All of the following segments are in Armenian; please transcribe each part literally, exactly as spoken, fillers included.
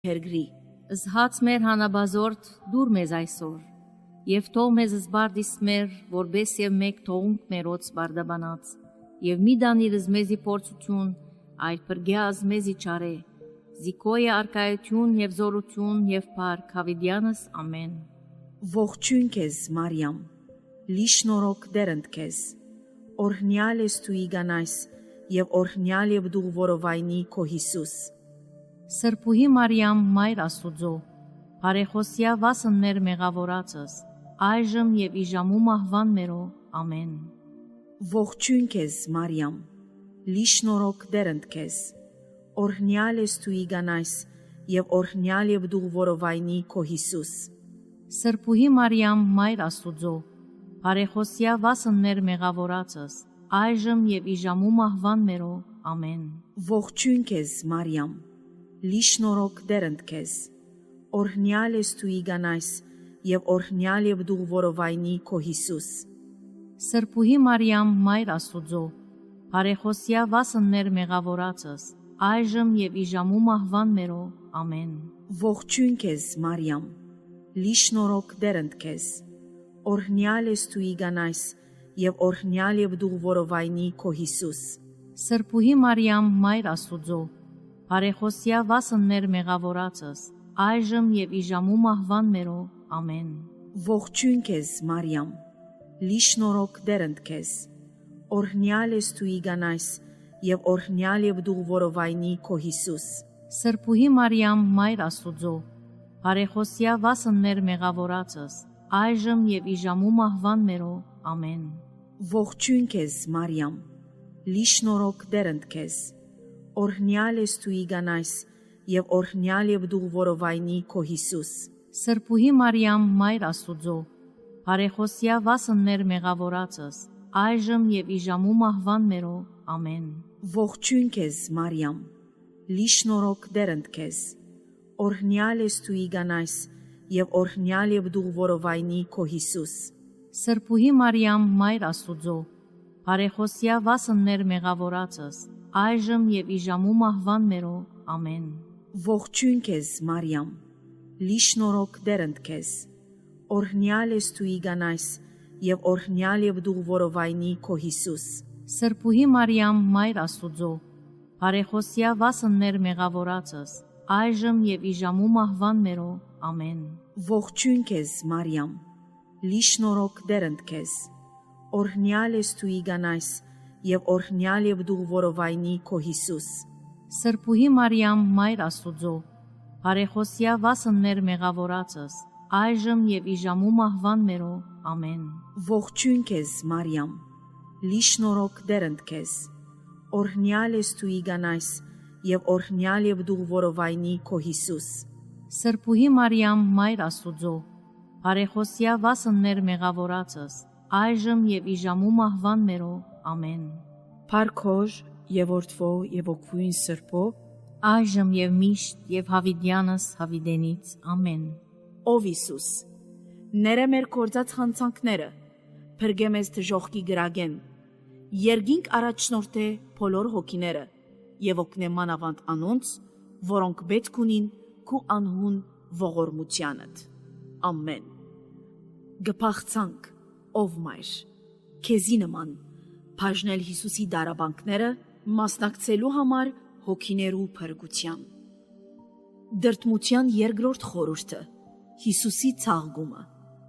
հերգրի։ Զհաց մեր հանաբազորդ դուր մեզ այսօր, եւ թող մեզ զբարդիս մեր, որբես եւ մեկ թողունք մերոց բարդաբանած, եւ մի դանիրս մեզի փորձություն, այլ պրգյազ մեզի չարե, զիկոյ արկայություն եւ զորություն եւ փառք հավիդյանս ամեն։ Ողջույն քեզ, Մարիամ, լի շնորհք դերընդ քեզ, օրհնյալ ես դու իգանայս եւ օրհնյալ եւ դու որովայնի քո Հիսուս։ Սրբուհի Մարիամ, Մայր Աստուծո, բարեխոսյա վասն մեր մեղավորացս, այժմ եւ իժամու մահվան մերո, ամեն։ Ողջույն քեզ, Մարիամ, լի շնորհք դերընդ քեզ, օրհնյալ ես դու իգանայս եւ օրհնյալ եւ դու որովայնի քո Հիսուս։ Սրբուհի Մարիամ, Մայր Աստուծո, բարեխոսյա վասն մեր մեղավորացս, այժմ եւ իժամու մահվան մերո, ամեն։ Ողջույն քեզ, Մարիամ, լի շնորհք դերընդ քեզ, օրհնյալ ես դու իգանայս եւ օրհնյալ եւ դու որովայնի քո Հիսուս։ Սրբուհի Մարիամ, Մայր Աստուծո, բարեխոսյա վասն մեր մեղավորացս, այժմ եւ իժամու մահվան մերո, ամեն։ Ողջույն քեզ, Մարիամ, լի շնորհք դերընդ քեզ, օրհնյալ ես դու իգանայս եւ օրհնյալ եւ դու որովայնի քո Հիսուս։ Սրբուհի Մարիամ, Մայր Աստուծո, բարեխոսյա վասն մեր մեղավորացս, այժմ եւ իժամու մահվան մերո, ամեն։ Ողջույն քեզ, Մարիամ, լի շնորհք դերընդ քեզ, օրհնյալ ես դու իգանայս եւ օրհնյալ եւ դու որովայնի քո Հիսուս։ Սրբուհի Մարիամ, Մայր Աստուծո, բարեխոսյա վասն մեր մեղավորացս, այժմ եւ իժամու մահվան մերո, ամեն։ Ողջույն քեզ, Մարիամ, լի շնորհք դերընդ քեզ, օրհնյալ ես դու իգանայս եւ օրհնյալ եւ դու որովայնի քո Հիսուս։ Սրբուհի Մարիամ, Մայր Աստուծո, բարեխոսյա վասն մեր մեղավորացս, այժմ եւ իժամու մահվան մերո, ամեն։ Ողջույն քեզ, Մարիամ, լի շնորհք դերընդ քեզ, օրհնյալ ես դու իգանայս եւ օրհնյալ եւ դու որովայնի քո Հիսուս։ Սրբուհի Մարիամ, Մայր Աստուծո, բարեխոսյա վասն մեր մեղավորացս, այժմ եւ իժամու մահվան մերո, ամեն։ Ողջույն քեզ, Մարիամ, լի շնորհք դերընդ քեզ, օրհնյալ ես դու իգանայս եւ օրհնյալ եւ դու որովայնի քո Հիսուս։ Սրբուհի Մարիամ, Մայր Աստուծո, բարեխոսյա վասն մեր մեղավորացս, այժմ եւ իժամու մահվան մերո, ամեն։ Ողջույն քեզ, Մարիամ, լի շնորհք դերընդ քեզ, օրհնյալ ես դու իգանայս եւ օրհնյալ եւ դու որովայնի քո Հիսուս։ Սրբուհի Մարիամ, Մայր Աստուծո, բարեխոսյա վասն մեր մեղավորացս, այժմ եւ իժամու մահվան մերո, ամեն։ Ողջույն քեզ, Մարիամ, լի շնորհք դերընդ քեզ, օրհնյալ ես դու իգանայս եւ օրհնյալ եւ դու որովայնի քո Հիսուս։ Սրբուհի Մարիամ, Մայր Աստուծո, բարեխոսյա վասն մեր մեղավորացս, այժմ եւ իժամու մահվան մերո, ամեն։ Փառքոր եւ օրդվո եւ օգուին սրբո, այժմ եւ միշտ եւ հավիդյանս հավիդենից, ամեն։ Ով Հիսուս, ները մեր կործած խանցանքները, փրկե մեզ դժոխքի գրագեն, երգինք առաջնորդե բոլոր հոգիները եւ օգնե մանավանդ անոնց, որոնք պետք ունին քու անհուն ողորմությանդ։ Ամեն։ Գփախցանք, ով Մայր, քեզի նման բաժնել Հիսուսի դարաբանքները մասնակցելու համար հոգիներու փրկության։ Դրդմության երկրորդ խորհուրդը Հիսուսի ցաղգումը։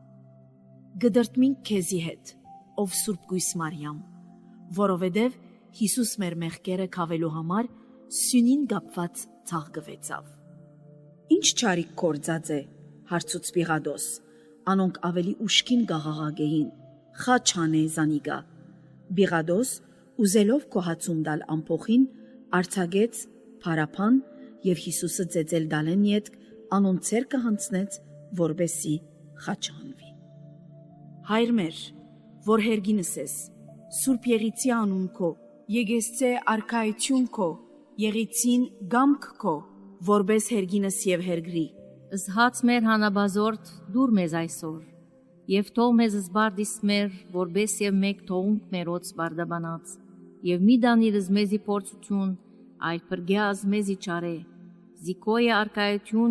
Գդրդմինք քեզի հետ, ով Սուրբ Գույս Մարիամ, որովհետև Հիսուս մեր մեղքերը քավելու համար սյունին գապված ցաղգվեցավ։ Ինչ չարիք կործած է, հարցուց Պիղադոս, անոնք ավելի ուշքին գաղաղագեին, խաչանե զանիգա։ Պիղադոս, ուզելով կոհացում դալ ամփոխին, արցագեց փարապան եւ Հիսուսը ծեծել դալեն յետք անոն ցերկը հանցնեց, որբեսի խաչանվի։ Հայր մեր, որ հերգինս ես, Սուրբ Եղիցի անուն քո, եկեսցե արքայություն քո, Եղիցին գամք քո, որբես հերգինս եւ հերգրի։ Զհաց մեր հանաբազորդ դուր մեզ այսօր, եւ թող մեզ զբարդիս մեր, որբես եւ մեկ թողունք մերոց բարդաբանած, եւ մի դանիրս մեզի փորձություն, այլ պրգյազ մեզի չարե, զիկոյը արկայություն